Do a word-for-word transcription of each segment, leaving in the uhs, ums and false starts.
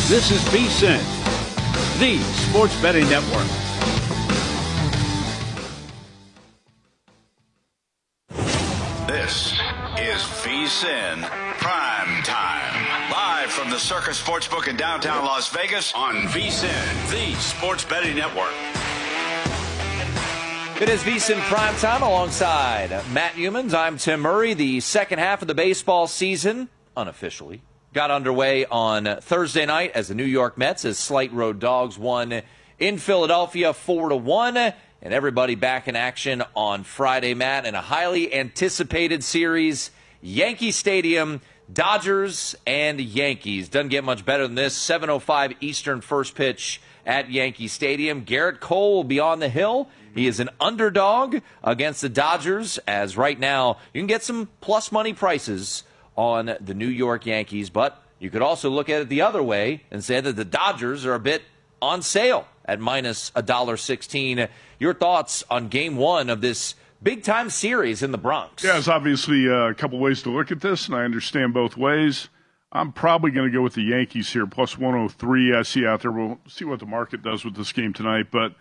This is VSiN, the Sports Betting Network. This is VSiN Prime Time. Live from the Circus Sportsbook in downtown Las Vegas on VSiN, the Sports Betting Network. It is VSiN Prime Time alongside Matt Youmans. I'm Tim Murray. The second half of the baseball season, unofficially, got underway on Thursday night as the New York Mets, as Slight Road Dogs won in Philadelphia four to one, and everybody back in action on Friday, Matt, in a highly anticipated series, Yankee Stadium, Dodgers and Yankees. Doesn't get much better than this. seven oh five Eastern first pitch at Yankee Stadium. Garrett Cole will be on the hill. He is an underdog against the Dodgers, as right now you can get some plus money prices on the New York Yankees, but you could also look at it the other way and say that the Dodgers are a bit on sale at minus one dollar sixteen. Your thoughts on game one of this big-time series in the Bronx? Yeah, there's obviously a couple ways to look at this, and I understand both ways. I'm probably going to go with the Yankees here, plus one oh three I see out there. We'll see what the market does with this game tonight, but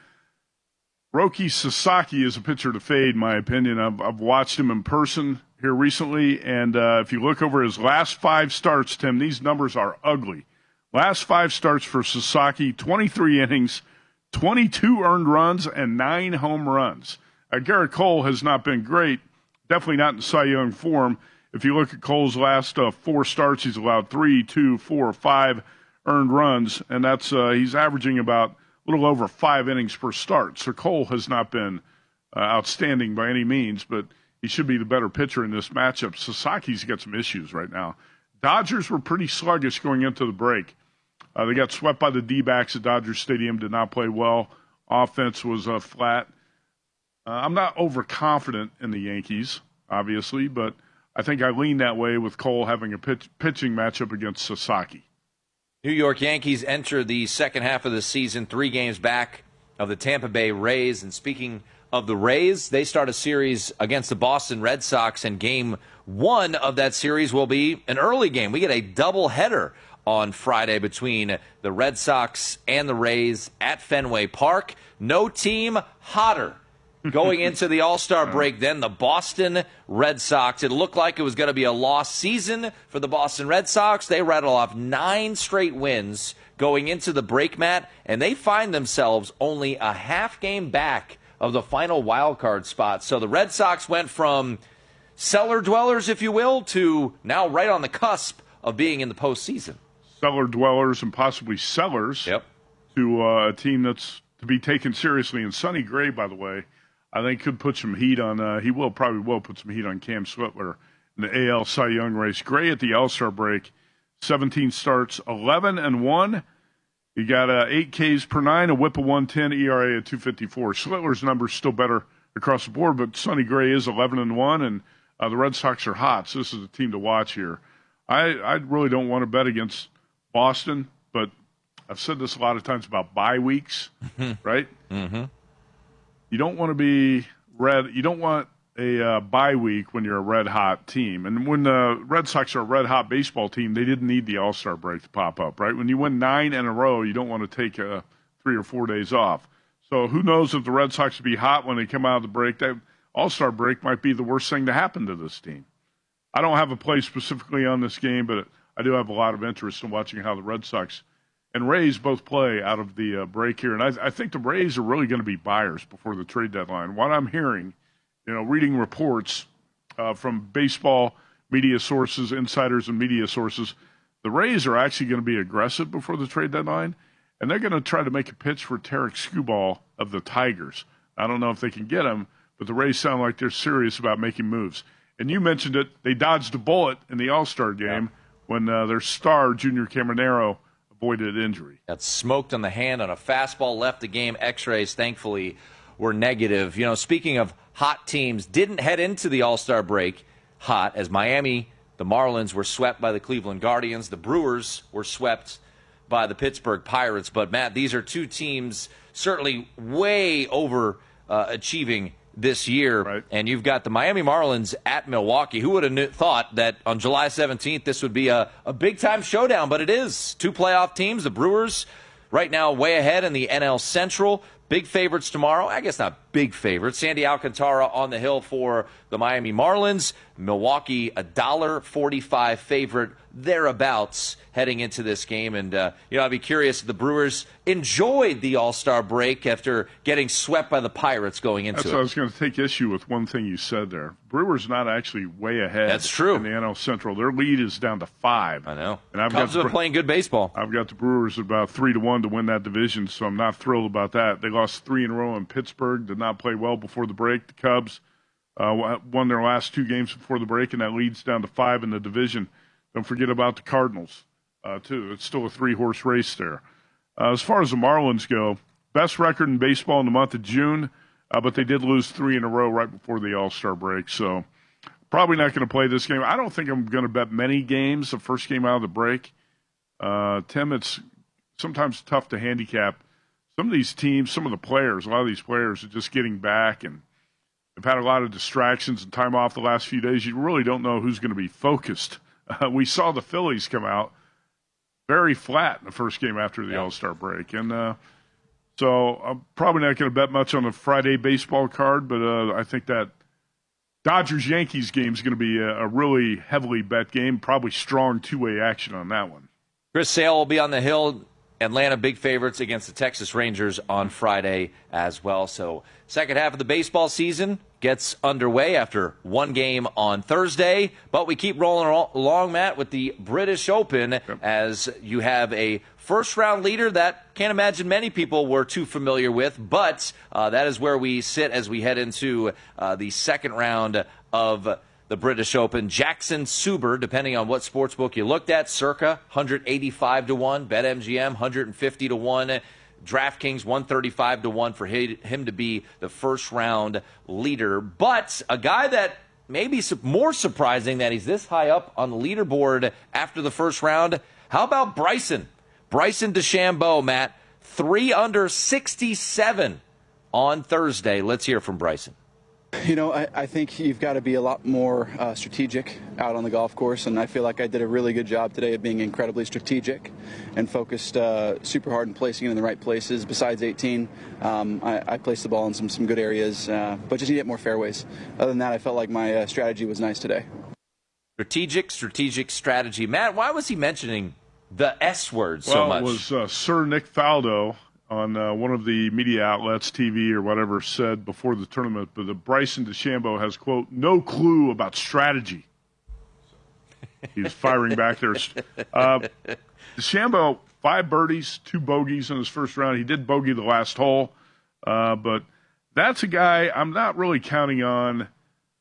Roki Sasaki is a pitcher to fade, in my opinion. I've, I've watched him in person here recently, and uh, if you look over his last five starts, Tim, these numbers are ugly. Last five starts for Sasaki, twenty-three innings, twenty-two earned runs, and nine home runs. Uh, Garrett Cole has not been great, definitely not in Cy Young form. If you look at Cole's last uh, four starts, he's allowed three, two, four, five earned runs, and that's uh, he's averaging about a little over five innings per start. So Cole has not been uh, outstanding by any means, but he should be the better pitcher in this matchup. Sasaki's got some issues right now. Dodgers were pretty sluggish going into the break. Uh, they got swept by the D-backs at Dodger Stadium, did not play well. Offense was uh, flat. Uh, I'm not overconfident in the Yankees, obviously, but I think I lean that way with Cole having a pitch, pitching matchup against Sasaki. New York Yankees enter the second half of the season three games back of the Tampa Bay Rays. And speaking of the Rays, they start a series against the Boston Red Sox, and game one of that series will be an early game. We get a doubleheader on Friday between the Red Sox and the Rays at Fenway Park. No team hotter going into the All-Star break than the Boston Red Sox. It looked like it was going to be a lost season for the Boston Red Sox. They rattle off nine straight wins going into the break, Matt, and they find themselves only a half game back of the final wild card spot. So the Red Sox went from cellar dwellers, if you will, to now right on the cusp of being in the postseason. Cellar dwellers and possibly sellers yep. to uh, a team that's to be taken seriously. And Sonny Gray, by the way, I think could put some heat on, uh, he will probably will put some heat on Cam Switler in the A L Cy Young race. Gray at the All-Star break, seventeen starts, eleven and one. He got uh, eight Ks per nine, a whip of one ten, E R A of two fifty-four. Switler's numbers still better across the board, but Sonny Gray is eleven and one, and uh, the Red Sox are hot, so this is a team to watch here. I, I really don't want to bet against Boston, but I've said this a lot of times about bye weeks, right? Mm-hmm. You don't want to be red. You don't want a uh, bye week when you're a red-hot team. And when the Red Sox are a red-hot baseball team, they didn't need the All-Star break to pop up, right? When you win nine in a row, you don't want to take uh, three or four days off. So who knows if the Red Sox will be hot when they come out of the break. That All-Star break might be the worst thing to happen to this team. I don't have a play specifically on this game, but I do have a lot of interest in watching how the Red Sox and Rays both play out of the uh, break here. And I, I think the Rays are really going to be buyers before the trade deadline. What I'm hearing, you know, reading reports uh, from baseball media sources, insiders and media sources, the Rays are actually going to be aggressive before the trade deadline, and they're going to try to make a pitch for Tarek Skubal of the Tigers. I don't know if they can get him, but the Rays sound like they're serious about making moves. And you mentioned it, they dodged a bullet in the All-Star game yeah. when uh, their star, Junior Caminero, avoided injury. Got smoked on the hand on a fastball, left the game. X-rays, thankfully, were negative. You know, speaking of hot teams, didn't head into the All-Star break hot, as Miami, the Marlins, were swept by the Cleveland Guardians. The Brewers were swept by the Pittsburgh Pirates. But, Matt, these are two teams certainly way over uh, achieving this year. Right. And you've got the Miami Marlins at Milwaukee. Who would have knew, thought that on July seventeenth this would be a, a big-time showdown? But it is. Two playoff teams. The Brewers right now way ahead in the N L Central. Big favorites tomorrow. I guess not big favorites. Sandy Alcantara on the hill for the Miami Marlins. Milwaukee, a one dollar forty-five favorite thereabouts heading into this game. And, uh, you know, I'd be curious if the Brewers enjoyed the All-Star break after getting swept by the Pirates going into That's it. That's what I was going to take issue with one thing you said there. Brewers not actually way ahead. That's true. In the N L Central. Their lead is down to five. I know. And I've Cubs got have been playing good baseball. I've got the Brewers about three to one to win that division, so I'm not thrilled about that. They lost three in a row in Pittsburgh, did not play well before the break. The Cubs uh, won their last two games before the break, and that leads down to five in the division. Don't forget about the Cardinals, uh, too. It's still a three-horse race there. Uh, as far as the Marlins go, best record in baseball in the month of June, uh, but they did lose three in a row right before the All-Star break, so probably not going to play this game. I don't think I'm going to bet many games the first game out of the break. Uh, Tim, it's sometimes tough to handicap. Some of these teams, some of the players, a lot of these players are just getting back and they've had a lot of distractions and time off the last few days. You really don't know who's going to be focused. Uh, we saw the Phillies come out very flat in the first game after the yeah. All-Star break. And uh, so I'm probably not going to bet much on the Friday baseball card, but uh, I think that Dodgers-Yankees game is going to be a, a really heavily bet game, probably strong two-way action on that one. Chris Sale will be on the hill. Atlanta big favorites against the Texas Rangers on Friday as well. So second half of the baseball season gets underway after one game on Thursday. But we keep rolling along, Matt, with the British Open yep. as you have a first-round leader that can't imagine many people were too familiar with. But uh, that is where we sit as we head into uh, the second round of the British Open. Jackson Suber, depending on what sportsbook you looked at, circa one eighty-five to one, BetMGM one fifty to one, DraftKings one thirty-five to one for him to be the first round leader. But a guy that may be more surprising that he's this high up on the leaderboard after the first round. How about Bryson? Bryson DeChambeau, Matt, three under sixty-seven on Thursday. Let's hear from Bryson. You know, I, I think you've got to be a lot more uh, strategic out on the golf course, and I feel like I did a really good job today of being incredibly strategic and focused uh, super hard and placing it in the right places. Besides eighteen, um, I, I placed the ball in some, some good areas, uh, but just need to get more fairways. Other than that, I felt like my uh, strategy was nice today. Strategic, strategic strategy. Matt, why was he mentioning the S word so well, much? Well, it was uh, Sir Nick Faldo on uh, one of the media outlets, T V or whatever, said before the tournament, but the Bryson DeChambeau has, quote, no clue about strategy. He's firing back there. Uh, DeChambeau, five birdies, two bogeys in his first round. He did bogey the last hole, uh, but that's a guy I'm not really counting on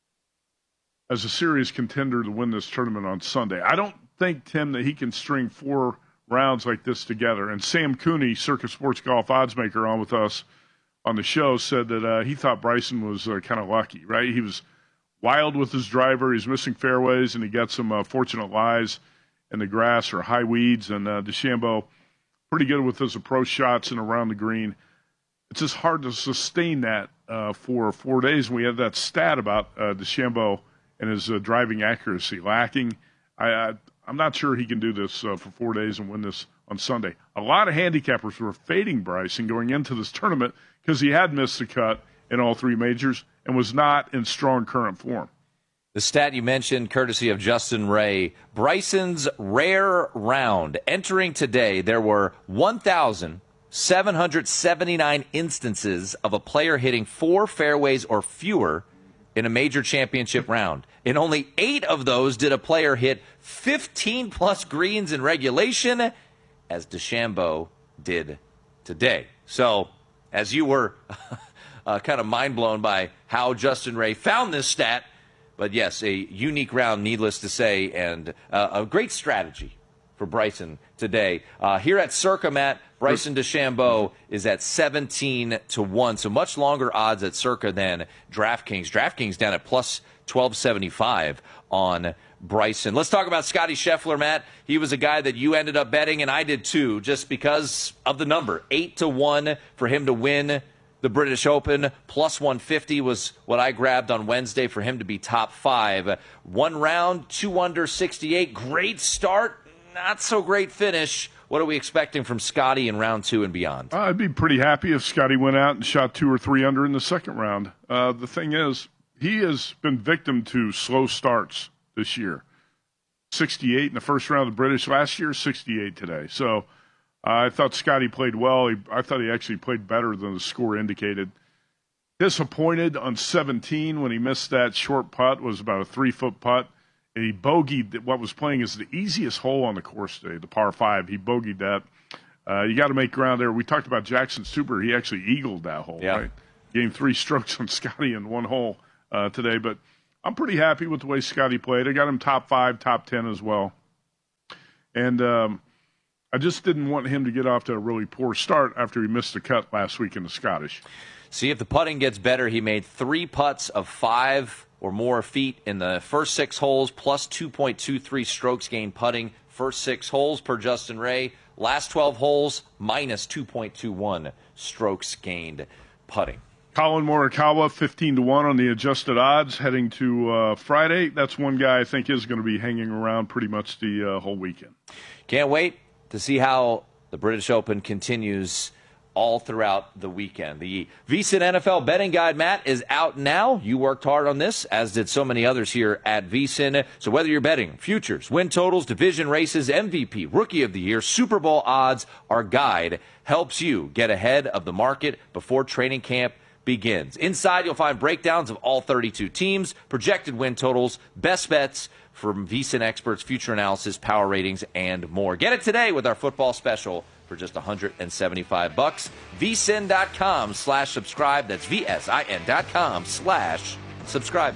as a serious contender to win this tournament on Sunday. I don't think, Tim, that he can string four rounds like this together. And Sam Cooney, Circus Sports Golf oddsmaker on with us on the show, said that uh, he thought Bryson was uh, kind of lucky, right? He was wild with his driver. He's missing fairways, and he got some uh, fortunate lies in the grass or high weeds. And uh, DeChambeau, pretty good with his approach shots and around the green. It's just hard to sustain that uh, for four days. And we had that stat about uh, DeChambeau and his uh, driving accuracy lacking. I, I I'm not sure he can do this uh, for four days and win this on Sunday. A lot of handicappers were fading Bryson going into this tournament because he had missed the cut in all three majors and was not in strong current form. The stat you mentioned, courtesy of Justin Ray, Bryson's rare round. Entering today, there were one thousand seven hundred seventy-nine instances of a player hitting four fairways or fewer in a major championship round. In only eight of those did a player hit fifteen-plus greens in regulation, as DeChambeau did today. So, as you were uh, kind of mind-blown by how Justin Ray found this stat, but yes, a unique round, needless to say, and uh, a great strategy for Bryson today. Uh, here at Circa, Matt, Bryson DeChambeau is at seventeen to one, so much longer odds at Circa than DraftKings. DraftKings down at plus twelve seventy-five on Bryson. Let's talk about Scotty Scheffler, Matt. He was a guy that you ended up betting, and I did too, just because of the number. eight to one for him to win the British Open. Plus one fifty was what I grabbed on Wednesday for him to be top five. One round, two under sixty-eight. Great start, not so great finish. What are we expecting from Scotty in round two and beyond? I'd be pretty happy if Scotty went out and shot two or three under in the second round. Uh, the thing is, he has been victim to slow starts this year. sixty-eight in the first round of the British last year, sixty-eight today. So uh, I thought Scotty played well. He, I thought he actually played better than the score indicated. Disappointed on seventeen when he missed that short putt. Was about a three-foot putt. And he bogeyed what was playing as the easiest hole on the course today, the par five. He bogeyed that. Uh, you got to make ground there. We talked about Jackson Super. He actually eagled that hole, yeah. right? Gained three strokes on Scotty in one hole uh, today. But I'm pretty happy with the way Scotty played. I got him top five, top ten as well. And um, I just didn't want him to get off to a really poor start after he missed the cut last week in the Scottish. See if the putting gets better. He made three putts of five or more feet in the first six holes, plus two point two three strokes gained putting. First six holes per Justin Ray. Last twelve holes, minus two point two one strokes gained putting. Colin Morikawa, fifteen to one on the adjusted odds heading to uh, Friday. That's one guy I think is going to be hanging around pretty much the uh, whole weekend. Can't wait to see how the British Open continues all throughout the weekend. The VSiN N F L betting guide, Matt, is out now. You worked hard on this, as did so many others here at VSiN. So whether you're betting futures, win totals, division races, M V P, Rookie of the Year, Super Bowl odds, our guide helps you get ahead of the market before training camp begins. Inside, you'll find breakdowns of all thirty-two teams, projected win totals, best bets from VSiN experts, future analysis, power ratings, and more. Get it today with our football special for just one hundred seventy-five bucks. VSiN.com slash subscribe. That's V-S-I-N dot com slash subscribe.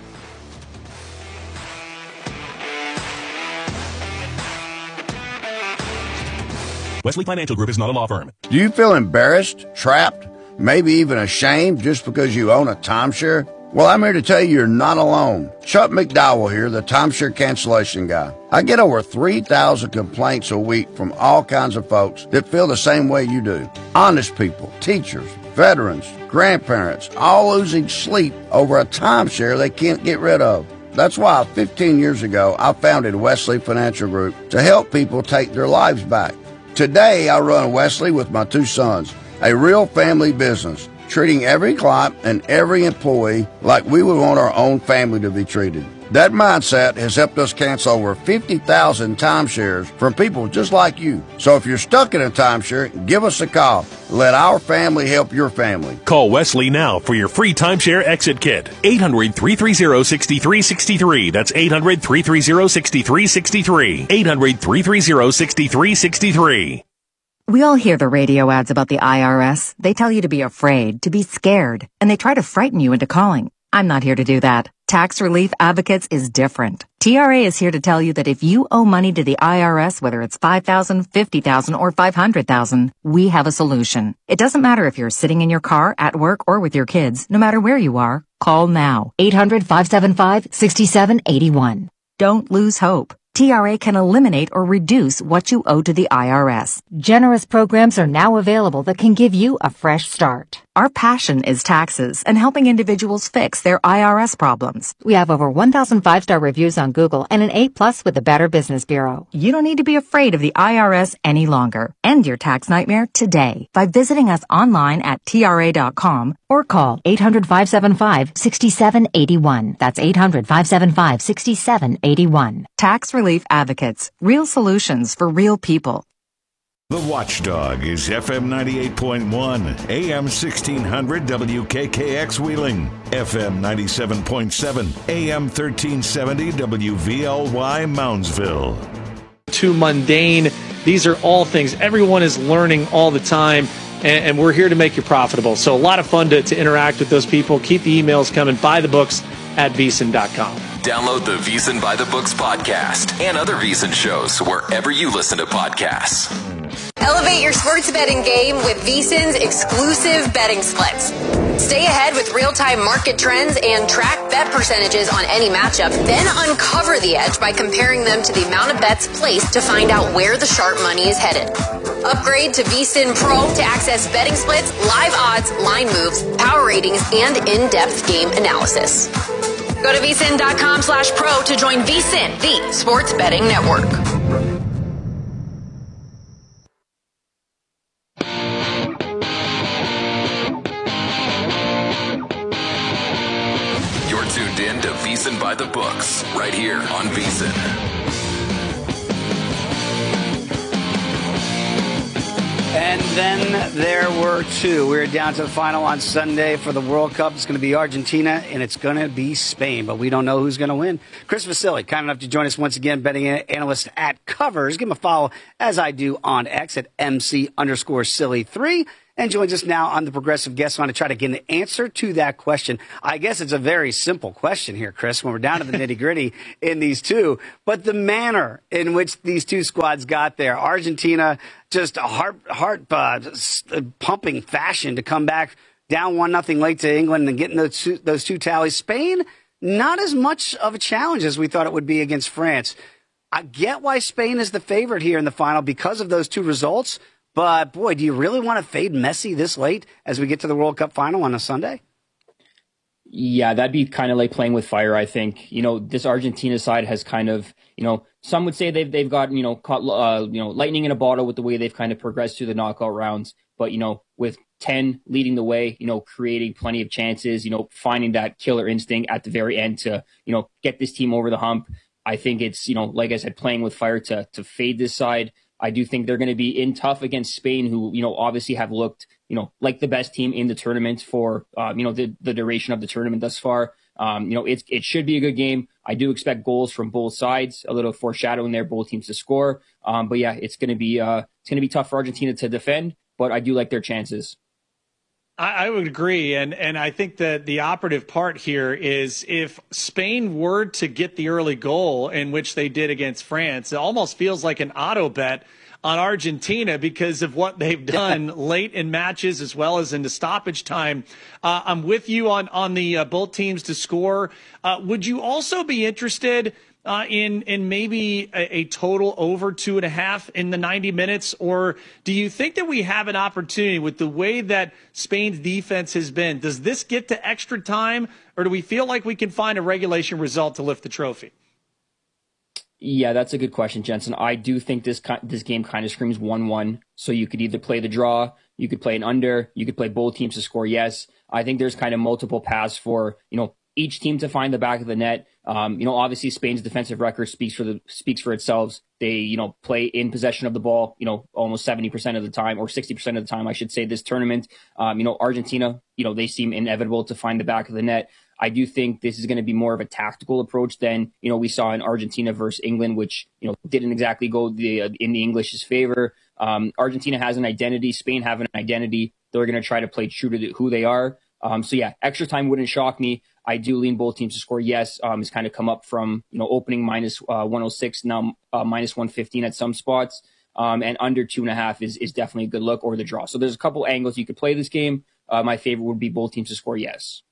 Wesley Financial Group is not a law firm. Do you feel embarrassed, trapped, maybe even ashamed just because you own a timeshare? Well, I'm here to tell you you're not alone. Chuck McDowell here, the timeshare cancellation guy. I get over three thousand complaints a week from all kinds of folks that feel the same way you do. Honest people, teachers, veterans, grandparents, all losing sleep over a timeshare they can't get rid of. That's why fifteen years ago, I founded Wesley Financial Group to help people take their lives back. Today, I run Wesley with my two sons, a real family business, treating every client and every employee like we would want our own family to be treated. That mindset has helped us cancel over fifty thousand timeshares from people just like you. So if you're stuck in a timeshare, give us a call. Let our family help your family. Call Wesley now for your free timeshare exit kit. eight hundred, three three zero, six three six three. That's eight hundred, three three zero, six three six three. eight hundred, three three zero, six three six three. We all hear the radio ads about the I R S. They tell you to be afraid, to be scared, and they try to frighten you into calling. I'm not here to do that. Tax Relief Advocates is different. T R A is here to tell you that if you owe money to the I R S, whether it's five thousand dollars, fifty thousand dollars, or five hundred thousand dollars, we have a solution. It doesn't matter if you're sitting in your car, at work, or with your kids. No matter where you are, call now. eight hundred, five seven five, six seven eight one. Don't lose hope. T R A can eliminate or reduce what you owe to the I R S. Generous programs are now available that can give you a fresh start. Our passion is taxes and helping individuals fix their I R S problems. We have over one thousand five-star reviews on Google and an A plus with the Better Business Bureau. You don't need to be afraid of the I R S any longer. End your tax nightmare today by visiting us online at T R A dot com or call eight hundred, five seven five, six seven eight one. That's eight hundred, five seven five, six seven eight one. Tax Relief Advocates. Real solutions for real people. The Watchdog is F M ninety-eight point one, A M sixteen hundred W K K X Wheeling, F M ninety-seven point seven, A M thirteen seventy W V L Y Moundsville. Too mundane. These are all things everyone is learning all the time, and, and we're here to make you profitable. So a lot of fun to, to interact with those people. Keep the emails coming. Buy the books at V S I N dot com. Download the VSiN by the Books podcast and other VSiN shows wherever you listen to podcasts. Elevate your sports betting game with VSiN's exclusive betting splits. Stay ahead with real-time market trends and track bet percentages on any matchup. Then uncover the edge by comparing them to the amount of bets placed to find out where the sharp money is headed. Upgrade to V S I N Pro to access betting splits, live odds, line moves, power ratings, and in-depth game analysis. Go to V S I N dot com slash pro to join V S I N, the sports betting network. You're tuned in to V S I N by the Books, right here on V S I N. And then there were two. We're down to the final on Sunday for the World Cup. It's going to be Argentina, and it's going to be Spain, but we don't know who's going to win. Chris Vasili, kind enough to join us once again, betting analyst at Covers. Give him a follow, as I do, on X at M C underscore silly three. And joins us now on the Progressive Guest Line to try to get an answer to that question. I guess it's a very simple question here, Chris, when we're down to the nitty-gritty in these two. But the manner in which these two squads got there, Argentina, just a heart, heart uh, pumping fashion to come back down one nothing late to England and getting those two, those two tallies. Spain, not as much of a challenge as we thought it would be against France. I get why Spain is the favorite here in the final because of those two results. But, boy, do you really want to fade Messi this late as we get to the World Cup final on a Sunday? Yeah, that'd be kind of like playing with fire, I think. You know, this Argentina side has kind of, you know, some would say they've they've got, you know, caught, uh, you know, lightning in a bottle with the way they've kind of progressed through the knockout rounds. But, you know, with ten leading the way, you know, creating plenty of chances, you know, finding that killer instinct at the very end to, you know, get this team over the hump. I think it's, you know, like I said, playing with fire to to fade this side. I do think they're going to be in tough against Spain, who, you know, obviously have looked, you know, like the best team in the tournament for, uh, you know, the, the duration of the tournament thus far. Um, you know, it's, it should be a good game. I do expect goals from both sides, a little foreshadowing there, both teams to score. Um, but yeah, it's going to be, uh, it's going to be tough for Argentina to defend, but I do like their chances. I, I would agree. And, and I think that the operative part here is if Spain were to get the early goal in which they did against France, it almost feels like an auto bet on Argentina because of what they've done late in matches as well as into stoppage time. Uh, I'm with you on, on the uh, both teams to score. Uh, would you also be interested Uh, in in maybe a, a total over two and a half in the ninety minutes? Or do you think that we have an opportunity with the way that Spain's defense has been? Does this get to extra time, or do we feel like we can find a regulation result to lift the trophy? Yeah, that's a good question, Jensen. I do think this this game kind of screams one one. So you could either play the draw, you could play an under, you could play both teams to score yes. I think there's kind of multiple paths for, you know, each team to find the back of the net. Um, you know, obviously Spain's defensive record speaks for the speaks for itself. They, you know, play in possession of the ball, you know, almost seventy percent of the time, or sixty percent of the time, I should say, this tournament. Um, you know, Argentina, you know, they seem inevitable to find the back of the net. I do think this is going to be more of a tactical approach than, you know, we saw in Argentina versus England, which, you know, didn't exactly go the uh, in the English's favor. Um, Argentina has an identity. Spain have an identity. They're going to try to play true to the, who they are. Um, so yeah, extra time wouldn't shock me. I do lean both teams to score yes. Um, it's kind of come up from, you know, opening minus uh, one oh six, now uh, minus one fifteen at some spots. Um, and under two and a half is, is definitely a good look, or the draw. So there's a couple angles you could play this game. Uh, my favorite would be both teams to score yes.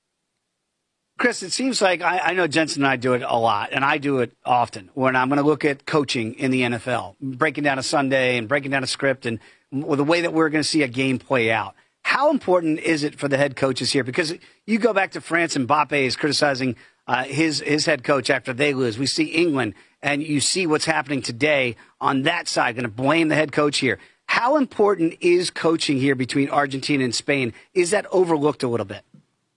Chris, it seems like I, I know Jensen and I do it a lot, and I do it often when I'm going to look at coaching in the N F L, breaking down a Sunday and breaking down a script and well, the way that we're going to see a game play out. How important is it for the head coaches here? Because you go back to France and Mbappe is criticizing uh, his his head coach after they lose. We see England, and you see what's happening today on that side, going to blame the head coach here. How important is coaching here between Argentina and Spain? Is that overlooked a little bit?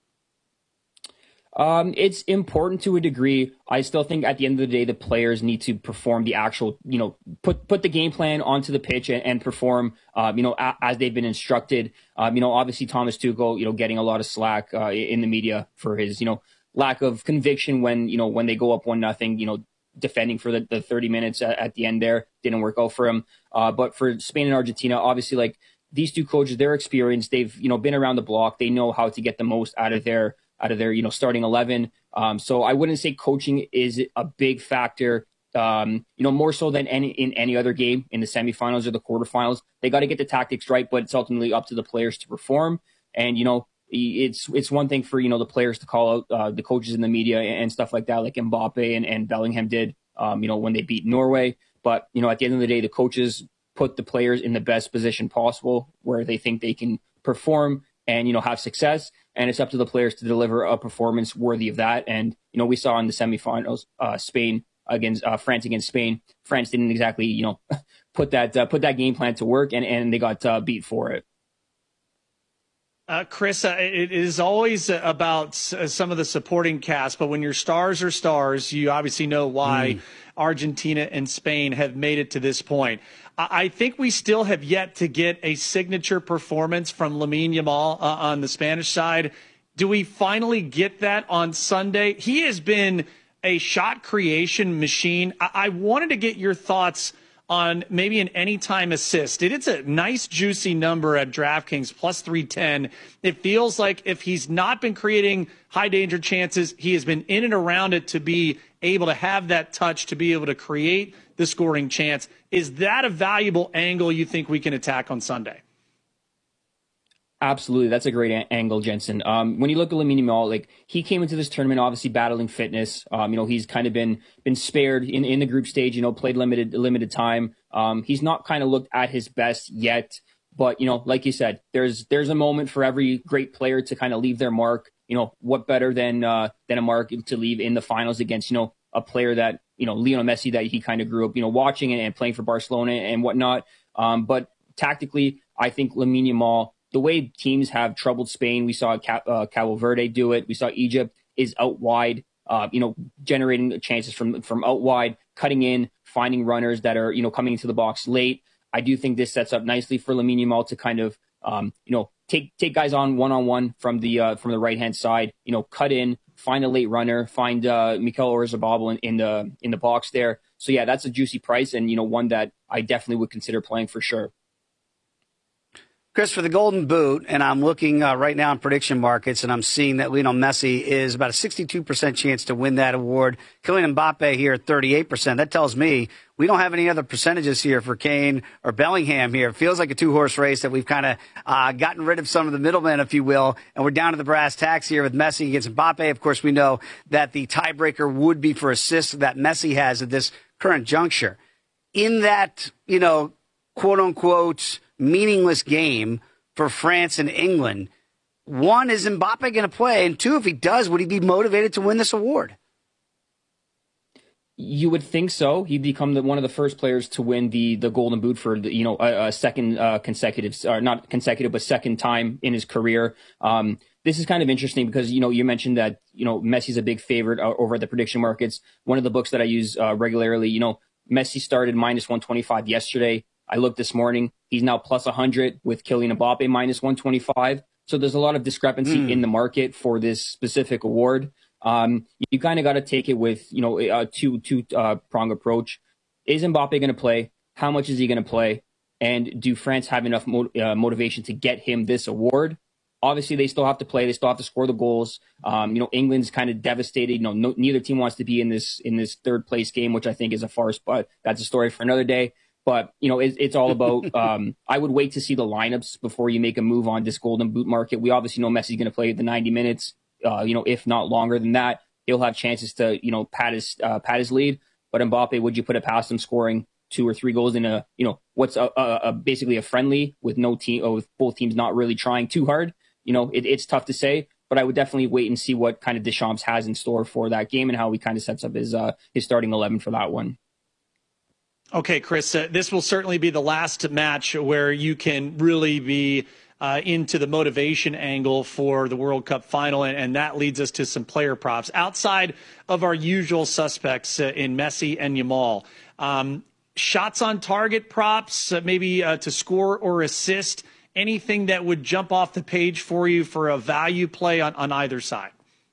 Um, it's important to a degree. I still think at the end of the day, the players need to perform the actual, you know, put put the game plan onto the pitch and, and perform, um, you know, a, as they've been instructed. Um, you know, obviously Thomas Tuchel, you know, getting a lot of slack uh, in the media for his, you know, lack of conviction when, you know, when they go up one nothing, you know, defending for the, the thirty minutes at, at the end there didn't work out for him. Uh, but for Spain and Argentina, obviously, like these two coaches, they're experienced. They've, you know, been around the block. They know how to get the most out of their out of their, you know, starting eleven. Um, so I wouldn't say coaching is a big factor, um, you know, more so than any in any other game in the semifinals or the quarterfinals. They got to get the tactics right, but it's ultimately up to the players to perform. And, you know, it's it's one thing for, you know, the players to call out uh, the coaches in the media and stuff like that, like Mbappe and, and Bellingham did, um, you know, when they beat Norway. But, you know, at the end of the day, the coaches put the players in the best position possible where they think they can perform and, you know, have success. And it's up to the players to deliver a performance worthy of that. And, you know, we saw in the semifinals, uh, Spain against uh, France against Spain. France didn't exactly, you know, put that uh, put that game plan to work, and, and they got uh, beat for it. Uh, Chris, uh, it is always about uh, some of the supporting cast, but when your stars are stars, you obviously know why mm. Argentina and Spain have made it to this point. I, I think we still have yet to get a signature performance from Lamine Yamal uh, on the Spanish side. Do we finally get that on Sunday? He has been a shot creation machine. I, I wanted to get your thoughts on maybe an anytime assist. It's a nice, juicy number at DraftKings, plus three ten. It feels like if he's not been creating high-danger chances, he has been in and around it to be able to have that touch, to be able to create the scoring chance. Is that a valuable angle you think we can attack on Sunday? Absolutely. That's a great a- angle, Jensen. Um, when you look at Lamine Yamal, like, he came into this tournament obviously battling fitness. Um, you know, he's kind of been been spared in, in the group stage, you know, played limited limited time. Um, he's not kind of looked at his best yet. But, you know, like you said, there's there's a moment for every great player to kind of leave their mark. You know, what better than uh, than a mark to leave in the finals against, you know, a player that, you know, Lionel Messi, that he kind of grew up, you know, watching and, and playing for Barcelona and whatnot. Um, but tactically, I think Lamine Yamal, the way teams have troubled Spain, we saw Cap, uh, Cabo Verde do it. We saw Egypt is out wide, uh, you know, generating chances from from out wide, cutting in, finding runners that are, you know, coming into the box late. I do think this sets up nicely for Lamine Yamal to kind of, um, you know, take take guys on one on one from the uh, from the right hand side. You know, cut in, find a late runner, find uh, Mikel Oyarzabal in, in the in the box there. So yeah, that's a juicy price, and, you know, one that I definitely would consider playing for sure. Chris, for the Golden Boot, and I'm looking uh, right now in prediction markets, and I'm seeing that Lionel Messi is about a sixty-two percent chance to win that award. Kylian Mbappe here at thirty-eight percent. That tells me we don't have any other percentages here for Kane or Bellingham here. It feels like a two-horse race that we've kind of uh, gotten rid of some of the middlemen, if you will, and we're down to the brass tacks here with Messi against Mbappe. Of course, we know that the tiebreaker would be for assists that Messi has at this current juncture. In that, you know, quote-unquote meaningless game for France and England, one, is Mbappe going to play? And two, if he does, would he be motivated to win this award? You would think so. He'd become the, one of the first players to win the the Golden Boot for the, you know, a, a second uh, consecutive, or not consecutive, but second time in his career. Um, this is kind of interesting because, you know, you mentioned that, you know, Messi's a big favorite uh, over at the prediction markets. One of the books that I use uh, regularly, you know, Messi started minus one twenty-five yesterday. I looked this morning. He's now plus one hundred with Kylian Mbappe minus one twenty-five. So there's a lot of discrepancy mm. in the market for this specific award. Um, you kind of got to take it with, you know, a two two uh, prong approach. Is Mbappe going to play? How much is he going to play? And do France have enough mo- uh, motivation to get him this award? Obviously, they still have to play. They still have to score the goals. Um, you know, England's kind of devastated. You know, no, neither team wants to be in this in this third place game, which I think is a farce. But that's a story for another day. But, you know, it, it's all about, um, I would wait to see the lineups before you make a move on this Golden Boot market. We obviously know Messi's going to play the ninety minutes, uh, you know, if not longer than that. He'll have chances to, you know, pat his, uh, pat his lead. But Mbappe, would you put it past him scoring two or three goals in a, you know, what's a, a, a basically a friendly with no team, or with both teams not really trying too hard? You know, it, it's tough to say. But I would definitely wait and see what kind of Deschamps has in store for that game and how he kind of sets up his uh, his starting eleven for that one. Okay, Chris, uh, this will certainly be the last match where you can really be uh, into the motivation angle for the World Cup final, and, and that leads us to some player props. Outside of our usual suspects uh, in Messi and Yamal, um, shots on target props, uh, maybe uh, to score or assist, anything that would jump off the page for you for a value play on, on either side?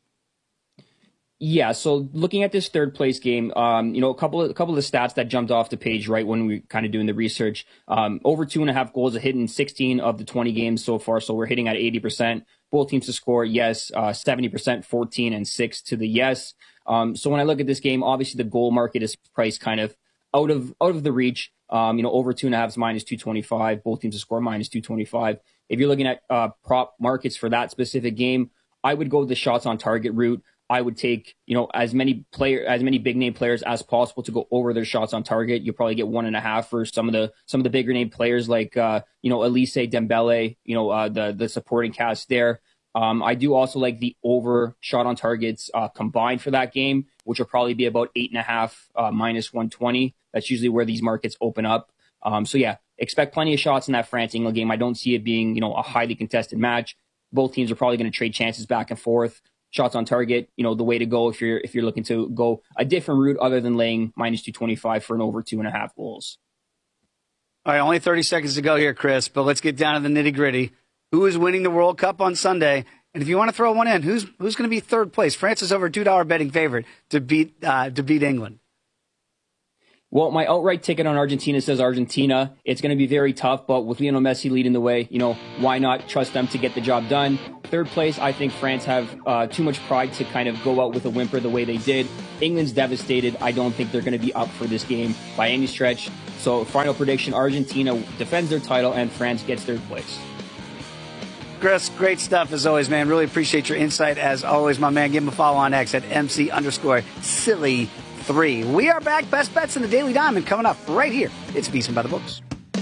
Yeah, so looking at this third place game, um, you know, a couple of a couple of the stats that jumped off the page right when we kind of doing the research. Um, over two and a half goals are hit in sixteen of the twenty games so far, so we're hitting at eighty percent. Both teams to score, yes, uh, seventy percent, fourteen and six to the yes. Um, so when I look at this game, obviously the goal market is priced kind of out of out of the reach. Um, you know, over two and a half is minus two twenty-five. Both teams to score minus two twenty-five. If you're looking at uh, prop markets for that specific game, I would go with the shots on target route. I would take, you know, as many player, as many big name players as possible to go over their shots on target. You'll probably get one and a half for some of the some of the bigger name players like, uh, you know, Elise Dembele, you know, uh, the the supporting cast there. Um, I do also like the over shot on targets uh, combined for that game, which will probably be about eight and a half uh, minus one twenty. That's usually where these markets open up. Um, so yeah, expect plenty of shots in that France-England game. I don't see it being, you know, a highly contested match. Both teams are probably going to trade chances back and forth. Shots on target, you know, the way to go if you're if you're looking to go a different route other than laying minus two twenty-five for an over two and a half goals. All right, only thirty seconds to go here, Chris, but let's get down to the nitty gritty. Who is winning the World Cup on Sunday? And if you want to throw one in, who's who's going to be third place? France is over two dollar betting favorite to beat uh, to beat England. Well, my outright ticket on Argentina says Argentina. It's going to be very tough, but with Lionel Messi leading the way, you know, why not trust them to get the job done? Third place, I think France have uh, too much pride to kind of go out with a whimper the way they did. England's devastated. I don't think they're going to be up for this game by any stretch. So final prediction, Argentina defends their title and France gets third place. Chris, great stuff as always, man. Really appreciate your insight as always, my man. Give him a follow on X at M C underscore silly three. We are back. Best bets in the Daily Diamond coming up right here. It's VSiN by the Books.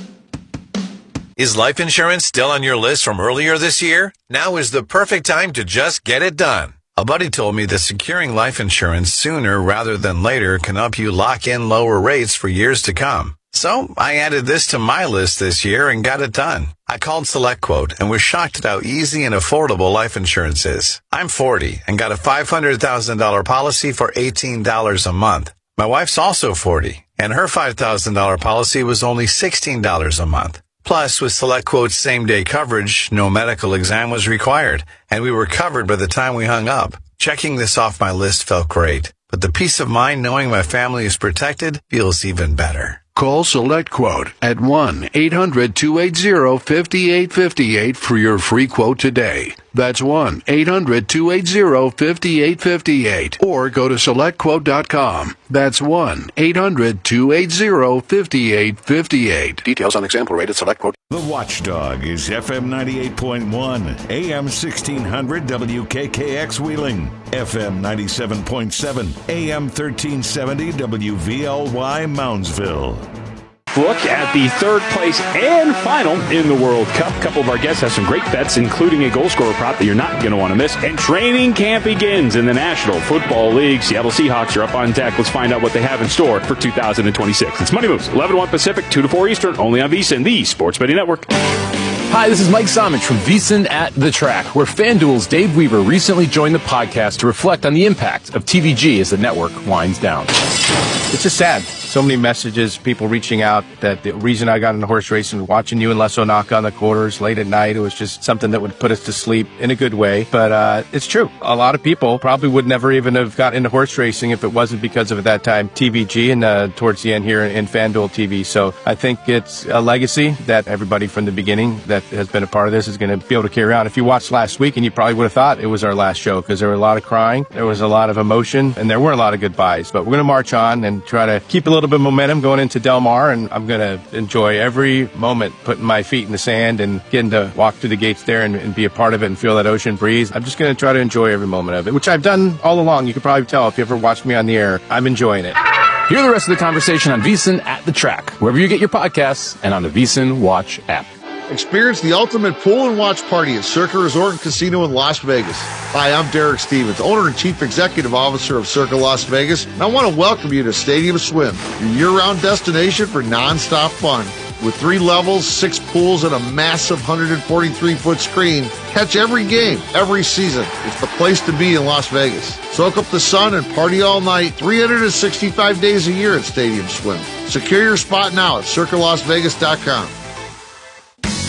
Is life insurance still on your list from earlier this year? Now is the perfect time to just get it done. A buddy told me that securing life insurance sooner rather than later can help you lock in lower rates for years to come. So I added this to my list this year and got it done. I called SelectQuote and was shocked at how easy and affordable life insurance is. I'm forty and got a five hundred thousand dollars policy for eighteen dollars a month. My wife's also forty and her five thousand dollars policy was only sixteen dollars a month. Plus, with SelectQuote's same-day coverage, no medical exam was required, and we were covered by the time we hung up. Checking this off my list felt great, but the peace of mind knowing my family is protected feels even better. Call SelectQuote at one eight hundred two eight zero five eight five eight for your free quote today. That's one eight hundred two eight zero five eight five eight. Or go to select quote dot com. That's one eight hundred two eight zero five eight five eight. Details on example rate at SelectQuote. The Watchdog is F M ninety-eight point one, A M sixteen hundred W K K X Wheeling, F M ninety-seven point seven, A M thirteen seventy W V L Y Moundsville. Look at the third place and final in the World Cup. A couple of our guests have some great bets, including a goal scorer prop that you're not going to want to miss. And training camp begins in the National Football League. Seattle Seahawks are up on deck. Let's find out what they have in store for two thousand twenty-six. It's Money Moves, eleven to one Pacific, two to four Eastern, only on VSiN, the Sports Betting Network. Hi, this is Mike Somich from VSiN at The Track, where FanDuel's Dave Weaver recently joined the podcast to reflect on the impact of T V G as the network winds down. It's just sad. So many messages, people reaching out that the reason I got into horse racing, watching you and Les O'Naka on the quarters late at night, it was just something that would put us to sleep in a good way. But uh, it's true. A lot of people probably would never even have got into horse racing if it wasn't because of, at that time, T V G and uh, towards the end here in FanDuel T V. So I think it's a legacy that everybody from the beginning that has been a part of this is going to be able to carry on. If you watched last week, and you probably would have thought it was our last show because there were a lot of crying, there was a lot of emotion, and there were a lot of goodbyes. But we're going to march on and try to keep a little bit of momentum going into Del Mar, and I'm going to enjoy every moment putting my feet in the sand and getting to walk through the gates there and, and be a part of it and feel that ocean breeze. I'm just going to try to enjoy every moment of it, which I've done all along. You can probably tell if you ever watched me on the air. I'm enjoying it. Hear the rest of the conversation on VSiN at The Track, wherever you get your podcasts, and on the VSiN Watch app. Experience the ultimate pool and watch party at Circa Resort and Casino in Las Vegas. Hi, I'm Derek Stevens, owner and chief executive officer of Circa Las Vegas, and I want to welcome you to Stadium Swim, your year-round destination for non-stop fun. With three levels, six pools, and a massive one hundred forty-three foot screen, catch every game, every season. It's the place to be in Las Vegas. Soak up the sun and party all night, three hundred sixty-five days a year at Stadium Swim. Secure your spot now at circa las vegas dot com.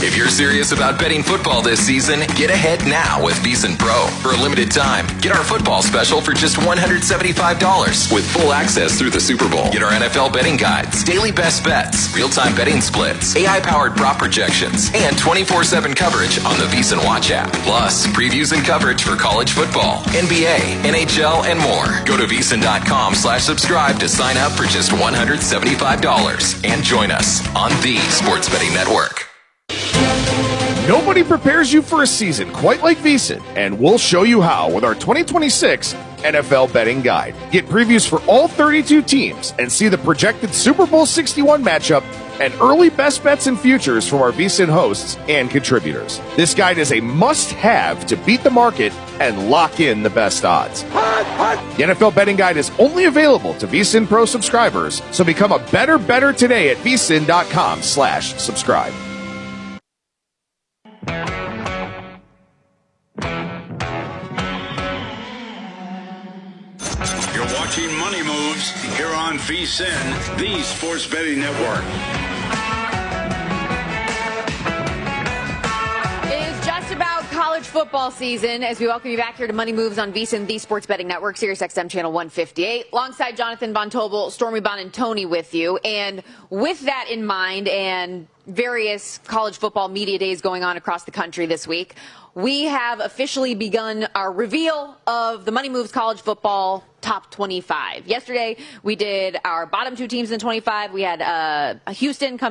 If you're serious about betting football this season, get ahead now with VEASAN Pro. For a limited time, get our football special for just one hundred seventy-five dollars with full access through the Super Bowl. Get our N F L betting guides, daily best bets, real-time betting splits, A I-powered prop projections, and twenty-four seven coverage on the VEASAN Watch app. Plus, previews and coverage for college football, N B A, N H L, and more. Go to VEASAN.com slash subscribe to sign up for just one hundred seventy-five dollars and join us on the Sports Betting Network. Nobody prepares you for a season quite like VEASAN, and we'll show you how with our twenty twenty-six N F L Betting Guide. Get previews for all thirty-two teams and see the projected Super Bowl sixty-one matchup and early best bets and futures from our VEASAN hosts and contributors. This guide is a must-have to beat the market and lock in the best odds. The N F L Betting Guide is only available to VEASAN Pro subscribers, so become a better better today at VEASAN.com slash subscribe. You're watching Money Moves here on VEASAN, the Sports Betting Network. It is just about college football season as we welcome you back here to Money Moves on VEASAN, the Sports Betting Network, Sirius X M Channel one fifty-eight, alongside Jonathan Von Tobel, Stormy Bonantoni with you. And with that in mind and various college football media days going on across the country this week, we have officially begun our reveal of the Money Moves College Football Top twenty-five. Yesterday, we did our bottom two teams in the twenty-five. We had uh, Houston come